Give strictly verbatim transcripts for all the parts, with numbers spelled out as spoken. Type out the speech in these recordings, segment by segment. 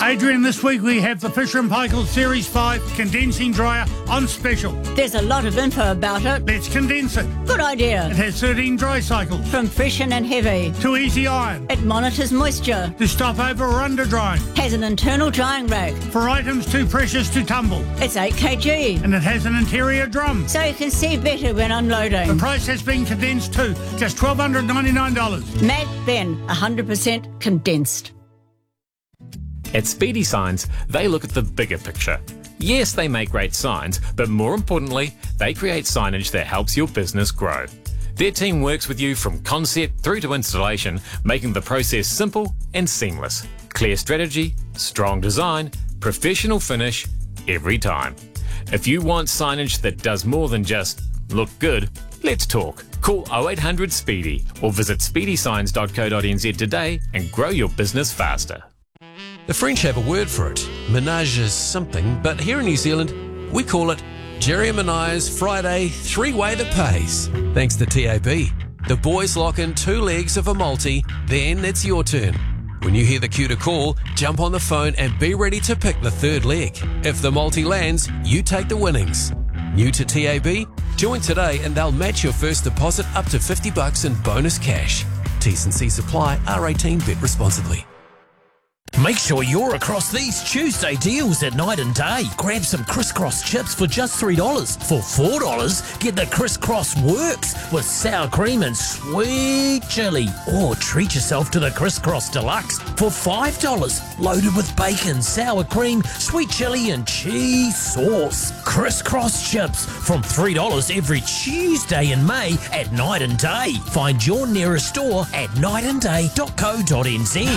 Adrian, this week we have the Fisher and Paykel Series five Condensing Dryer on special. There's a lot of info about it. Let's condense it. Good idea. It has thirteen dry cycles. From freshen and heavy. To easy iron. It monitors moisture. To stop over or under drying. Has an internal drying rack. For items too precious to tumble. It's eight kilograms. And it has an interior drum. So you can see better when unloading. The price has been condensed too. Just one thousand two hundred ninety-nine dollars. Mac Ben, one hundred percent condensed. At Speedy Signs, they look at the bigger picture. Yes, they make great signs, but more importantly, they create signage that helps your business grow. Their team works with you from concept through to installation, making the process simple and seamless. Clear strategy, strong design, professional finish, every time. If you want signage that does more than just look good, let's talk. Call oh eight hundred SPEEDY or visit speedy signs dot co dot n z today and grow your business faster. The French have a word for it. Menage is something, but here in New Zealand, we call it Jerry and Menai's Friday three-way that pays. Thanks to T A B. The boys lock in two legs of a multi, then it's your turn. When you hear the cue to call, jump on the phone and be ready to pick the third leg. If the multi lands, you take the winnings. New to T A B? Join today and they'll match your first deposit up to fifty bucks in bonus cash. T's and C's apply. R eighteen. Bet responsibly. Make sure you're across these Tuesday deals at Night and Day. Grab some Crisscross chips for just three dollars. For four dollars, get the Crisscross Works with sour cream and sweet chili. Or treat yourself to the Crisscross Deluxe for five dollars. Loaded with bacon, sour cream, sweet chili and cheese sauce. Crisscross chips from three dollars every Tuesday in May at Night and Day. Find your nearest store at night and day dot co dot n z.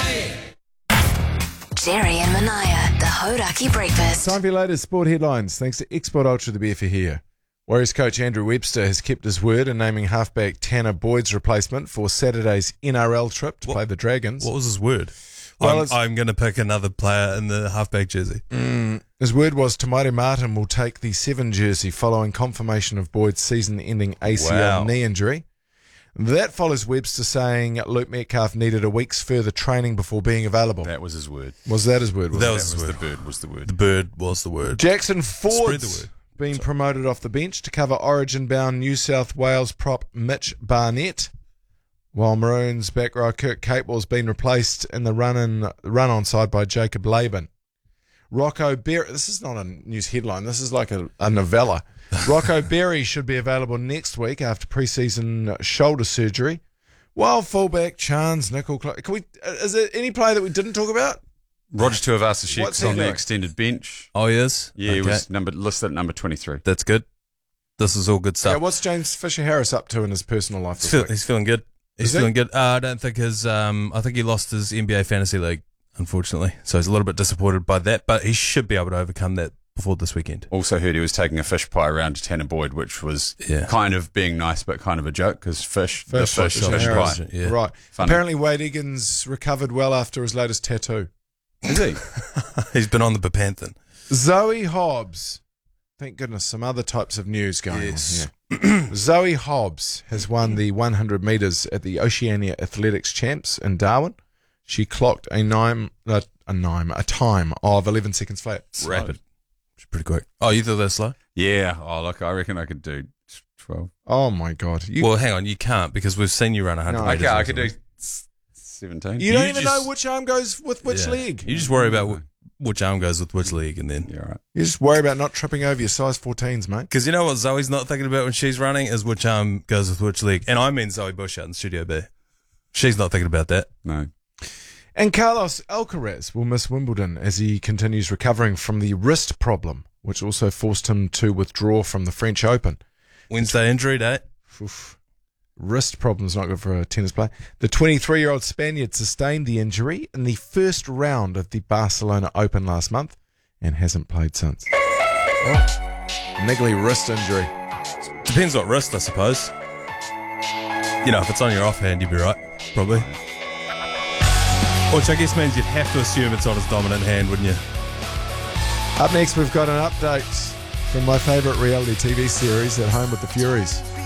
Jerry and Manaya, the Hodaki Breakfast. Time for your latest sport headlines. Thanks to Export Ultra, the beer for here. Warriors coach Andrew Webster has kept his word in naming halfback Tanner Boyd's replacement for Saturday's N R L trip to what, play the Dragons. What was his word? Well, I'm, I'm going to pick another player in the halfback jersey. Mm, his word was Tamaire Martin will take the seven jersey following confirmation of Boyd's season-ending A C L wow. knee injury. That follows Webster saying Luke Metcalf needed a week's further training before being available. That was his word. Was that his word? Was that it? was, that his was word. the bird. Was the word. The bird was the word. Jackson Spread Ford's the word. been Sorry. promoted off the bench to cover Origin-bound New South Wales prop Mitch Barnett, while Maroons back row Kirk Capewell's been replaced in the run-in, run-on side by Jacob Laban. Rocco Berry, this is not a news headline, this is like a, a novella. Rocco Berry should be available next week after pre-season shoulder surgery. While fullback Chance Nickel, can we? Is there any player that we didn't talk about? Roger Tuivasa-Sheck's What's he on the doing? extended bench. Oh, yes? Yeah, he Okay. was number listed at number twenty-three. That's good. This is all good stuff. Yeah, what's James Fisher-Harris up to in his personal life he's, this feel, week? he's feeling good. He's Is he? feeling good. Uh, I don't think his. Um, I think he lost his N B A Fantasy League, unfortunately. So he's a little bit disappointed by that, but he should be able to overcome that before this weekend. Also heard he was taking a fish pie around to Tanner Boyd, which was Yeah. kind of being nice, but kind of a joke because fish, the Fish, fish, Fisher fish Harris. pie. Yeah. Right. Funny. Apparently Wade Egan's recovered well after his latest tattoo. Is he? He's been on the Bepanthen. Zoe Hobbs. Thank goodness, some other types of news going Yes. on here. Zoe Hobbs has won the one hundred metres at the Oceania Athletics Champs in Darwin. She clocked a nine, a, a nine, a time of eleven seconds flat. Rapid. It's pretty quick. Oh, you thought that was slow? Yeah. Oh, look, I reckon I could do twelve. Oh my God! You, Well, hang on. You can't because we've seen you run one hundred No, metres. Okay, I recently. could do s- seventeen. you don't you even just- know which arm goes with which Yeah. leg. You just worry about wh- which arm goes with which leg, and then Yeah, right. You just worry about not tripping over your size fourteens, mate. because you know what Zoe's not thinking about when she's running is which arm goes with which leg. And I mean Zoe Bush out in Studio B. She's not thinking about that. No. And Carlos Alcaraz will miss Wimbledon as he continues recovering from the wrist problem, which also forced him to withdraw from the French Open. Wednesday injury day. Oof. Wrist problem's not good for a tennis player. The twenty-three-year-old Spaniard sustained the injury in the first round of the Barcelona Open last month and hasn't played since. Oh, niggly wrist injury. Depends what wrist, I suppose. You know, if it's on your offhand, you'd be right, probably. Which I guess means you'd have to assume it's on his dominant hand, wouldn't you? Up next, we've got an update from my favourite reality T V series, At Home with the Furies.